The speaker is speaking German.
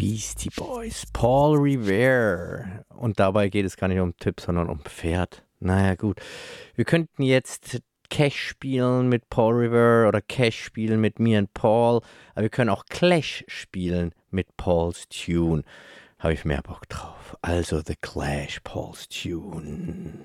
Beastie Boys, Paul Revere. Und dabei geht es gar nicht um Tipp, sondern um Pferd. Naja, gut. Wir könnten jetzt Cash spielen mit Paul Revere oder Cash spielen mit Me and Paul. Aber wir können auch Clash spielen mit Paul's Tune. Habe ich mehr Bock drauf. Also The Clash, Paul's Tune.